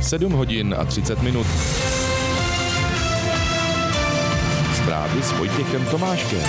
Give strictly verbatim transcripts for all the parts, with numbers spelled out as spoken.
sedm hodin a třicet minut. Zprávy s Vojtěchem Tomáškem.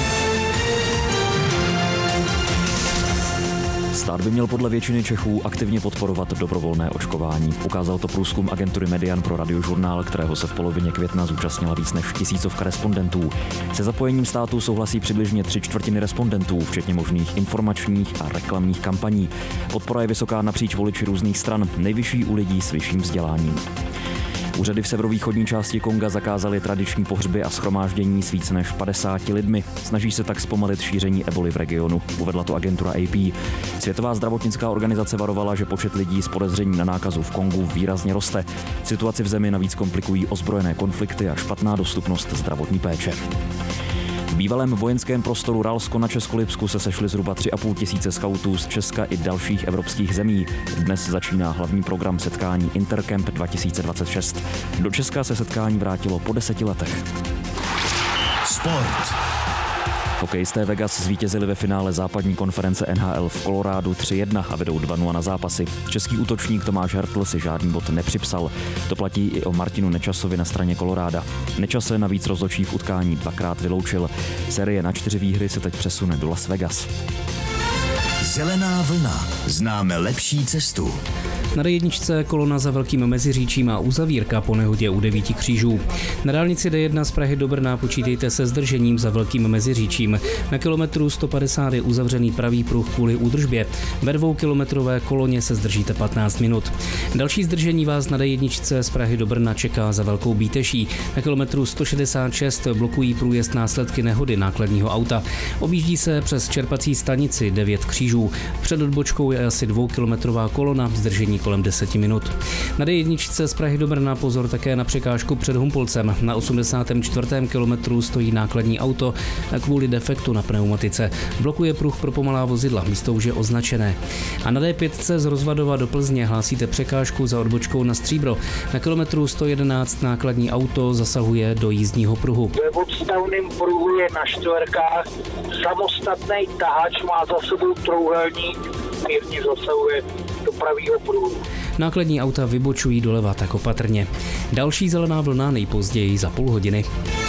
Stát by měl podle většiny Čechů aktivně podporovat dobrovolné očkování. Ukázal to průzkum agentury Median pro Radiožurnál, kterého se v polovině května zúčastnila víc než tisícovka respondentů. Se zapojením státu souhlasí přibližně tři čtvrtiny respondentů, včetně možných informačních a reklamních kampaní. Podpora je vysoká napříč voliči různých stran, nejvyšší u lidí s vyšším vzděláním. Úřady v severovýchodní části Konga zakázaly tradiční pohřby a shromáždění s víc než padesáti lidmi. Snaží se tak zpomalit šíření eboli v regionu, uvedla to agentura A P. Světová zdravotnická organizace varovala, že počet lidí s podezřením na nákazu v Kongu výrazně roste. Situaci v zemi navíc komplikují ozbrojené konflikty a špatná dostupnost zdravotní péče. V bývalém vojenském prostoru Ralsko na Českolipsku se sešli zhruba tři a půl tisíce skautů z Česka i dalších evropských zemí. Dnes začíná hlavní program setkání Intercamp dva tisíce dvacet šest. Do Česka se setkání vrátilo po deseti letech. Sport. Hokejisté Vegas zvítězili ve finále západní konference N H L v Kolorádu tři jedna a vedou dva nula na zápasy. Český útočník Tomáš Hertl si žádný bod nepřipsal. To platí i o Martinu Nečasovi na straně Koloráda. Nečas se navíc rozhodčí v utkání dvakrát vyloučil. Série na čtyři výhry se teď přesune do Las Vegas. Zelená vlna. Známe lepší cestu. Na D jedna kolona za Velkým Meziříčím a uzavírka po nehodě u Devíti křížů. Na dálnici D jedna z Prahy do Brna počítejte se zdržením za Velkým Meziříčím. Na kilometru sto padesát je uzavřený pravý pruh kvůli údržbě. Ve dvoukilometrové koloně se zdržíte patnáct minut. Další zdržení vás na D jedna z Prahy do Brna čeká za Velkou Bíteší. Na kilometru sto šedesát šest blokují průjezd následky nehody nákladního auta. Objíždí se přes čerpací stanici Devět křížů. Před odbočkou je asi dvoukilometrová kolona, zdržení kolem deseti minut. Na D jedna z Prahy do Brna pozor také na překážku před Humpolcem. Na osmdesátém čtvrtém kilometru stojí nákladní auto kvůli defektu na pneumatice. Blokuje pruh pro pomalá vozidla, místo už je označené. A na D pět z Rozvadova do Plzně hlásíte překážku za odbočkou na Stříbro. Na kilometru sto jedenáct nákladní auto zasahuje do jízdního pruhu. Ve odstavném pruhu je na čtverkách samostatný tahač, má za sebou trojúhelník, mírně zasahuje do pravého pruhu. Nákladní auta vybočují doleva tak opatrně. Další zelená vlna nejpozději za půl hodiny.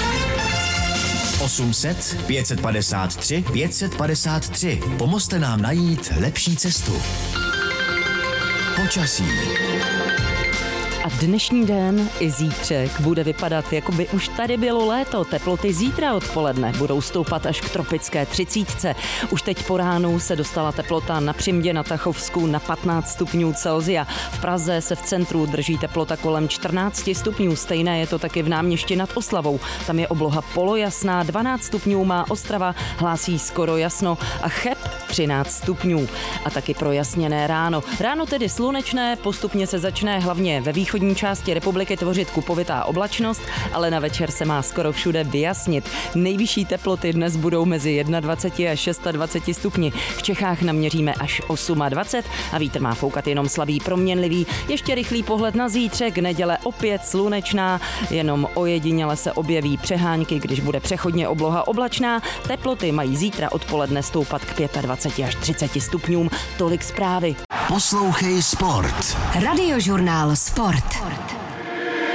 osm set pět set padesát tři pět set padesát tři. Pomozte nám najít lepší cestu. Počasí. A dnešní den i zítřek bude vypadat, jako by už tady bylo léto. Teploty zítra odpoledne budou stoupat až k tropické třicítce. Už teď po ránu se dostala teplota na Přimě na Tachovsku na patnáct stupňů Celsia. V Praze se v centru drží teplota kolem čtrnáct stupňů. Stejné je to taky v Náměšti nad Oslavou. Tam je obloha polojasná, dvanáct stupňů má Ostrava, hlásí skoro jasno a Cheb třináct stupňů. A taky projasněné ráno. Ráno tedy slunečné, postupně se začne hlavně ve východní části republiky tvořit kupovitá oblačnost, ale na večer se má skoro všude vyjasnit. Nejvyšší teploty dnes budou mezi dvacet jedna a dvacet šest stupni. V Čechách naměříme až dvacet osm a vítr má foukat jenom slabý proměnlivý. Ještě rychlý pohled na zítřek, neděle opět slunečná, jenom ojediněle se objeví přehánky, když bude přechodně obloha oblačná. Teploty mají zítra odpoledne stoupat k dvacet pět až třicet stupňům. Tolik zprávy. Poslouchej Sport. Radiožurnál Sport.